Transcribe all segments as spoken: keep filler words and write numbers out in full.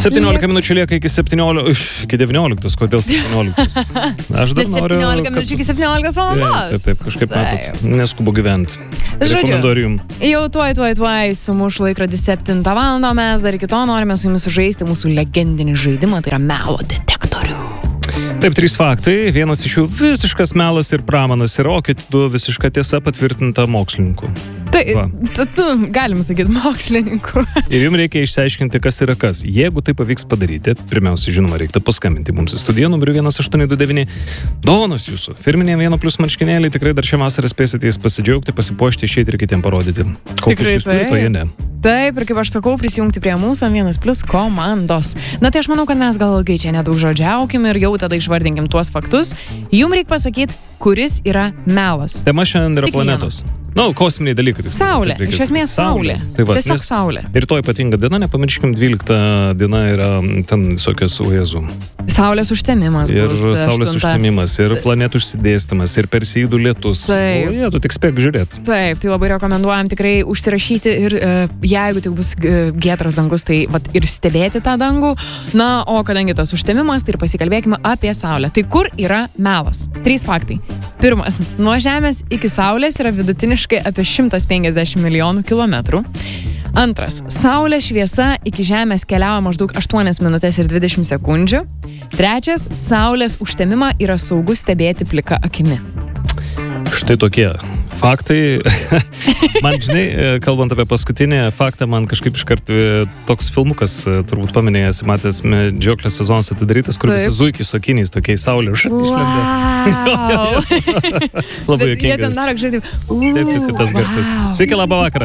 septyniolika minučių lieka iki septyniolikos, iki devyniolikos, kodėl septyniolikos? Aš dar noriu... septyniolika minučių iki septyniolikos valandos. Taip, taip, kažkaip matot, neskubu gyventi. Rekomenduoju jums. Jau tuoj, tuoj, tuoj sumuš laikrodis septintą valandą, mes dar iki to norime su jumis sužaisti mūsų legendinį žaidimą, tai yra melo detektorių. Taip, trys faktai, vienas iš jų visiškas melas ir pramanas ir o kiti du visiška tiesa patvirtinta mokslininkų. Tai, tu, tu, galim sakyti, mokslininkų. Ir jums reikia išsiaiškinti, kas yra kas. Jeigu tai pavyks padaryti, pirmiausia, žinoma, reikia paskambinti mums į studiją numeriu vienas aštuoni du devyni. Dovanos jūsų. Firminė vieno plius marškinėliai, tikrai dar šią vasarą spėsite jais pasidžiaugti, pasipuošti, išeiti ir kitiems parodyti. Kokius jūs turite, o jie ne. Taip, ir kaip aš sakau, prisijungti prie mūsų vienas plius komandos. Na tai aš manau, kad mes gal ilgai čia nedaug žodžiaukim ir jau tada išvardinkim tuos faktus. Jums reikia pasakyti, kuris yra melas. Tema šiandien yra planetos. Na, no, kosminiai dalykai. Saulė, iš esmės Saulė. Tai va, tiesiog Saulė. Ir to ypatinga diena, nepamirškim, dvylikta diena yra ten visokios uėzų. Saulės užtemimas ir bus. Ir Saulės aštunta. užtemimas, ir planetų išsidėstymas, ir Perseidų lietus. Taip. O jie, tu tik spėk žiūrėti. Taip, tai labai rekomenduojam tikrai užsirašyti ir uh, jeigu tik bus uh, giedras dangus, tai vat, ir stebėti tą dangų. Na, o kadangi tas užtemimas, tai ir pasikalbėkime apie Saulę. Tai kur yra melas? Trys faktai. Pirmas, nuo Žemės iki Saulės yra vidutiniškai apie šimtas penkiasdešimt milijonų kilometrų. Antras, Saulės šviesa iki Žemės keliauja maždaug aštuonias minutės ir dvidešimt sekundžių. Trečias, Saulės užtemimą yra saugu stebėti plika akimi. Štai tokie faktai. Man, žinai, kalbant apie paskutinį faktą, man kažkaip iškart toks filmukas, turbūt paminėjęs, matęs medžioklės sezonas atidarytas, kur visi zuikiai su akiniais, tokiais Saulė užat išlenda. Wow. Labai juokinga. Jie ten dar žaidė. Taip, tai tas garsas. Sveiki, labą vakarą.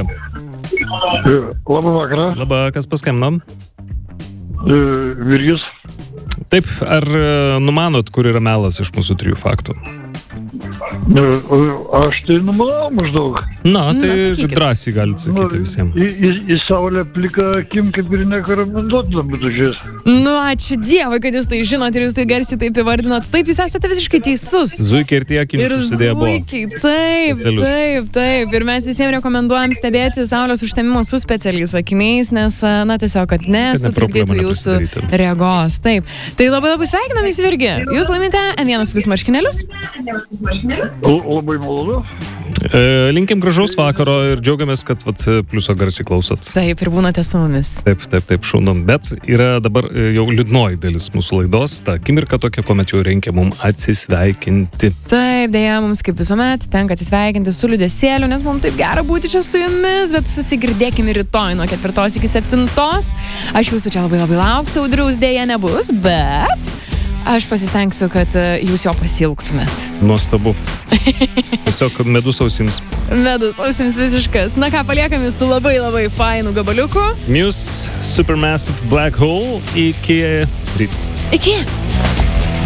Labą vakarą. Labą, kas paskambino? Virgis. Taip, ar numanot, kur yra melas iš mūsų trijų faktų? Aš tai numanau maždaug. Na, tai Na, drąsiai galite sakyti visiems. Į, į, į Saulę plika akim kaip ir nerekomenduotina būtų žiūrėti. Nu, ačiū Dievui, kad jūs tai žinot ir jūs tai garsiai taip įvardinot. Taip, jūs esate visiškai teisus. Zuikiai ir tie akinius užsidėję buvo. zuikiai, taip, Specialius. taip, taip. Ir mes visiems rekomenduojam stebėti Saulės užtemimą su specialiais akiniais, nes, na, tiesiog, kad nesutrikdytų jūsų regos. Taip. Tai labai labai sveikinam jūs, Virgi. Jūs laimite em vienas plius marškinėlius. Labai malonu. E, linkim gražaus vakaro ir džiaugiamės, kad vat, pliuso garsiai klausot. Taip, ir būnate su mumis. Taip, taip, taip, šaunam. Bet yra dabar jau liūdnoji dalis mūsų laidos, ta akimirka tokia, kuomet jau reikia mums atsisveikinti. Taip, dėja, mums kaip visuomet tenka atsisveikinti su liūdesėliu, nes mums taip gera būti čia su jumis, bet susigirdėkime rytoj nuo ketvirtos iki septintos. Aš jūsų čia labai labai lauksiu, audriaus dėja nebus, bet aš pasistengsiu, kad jūs jo pasilgtumėt. Nuostabu. Tiesiog medus ausims. Medus ausims visiškas. Na ką, paliekame su labai labai fainu gabaliuku. Muse Supermassive Black Hole iki ryto. Iki.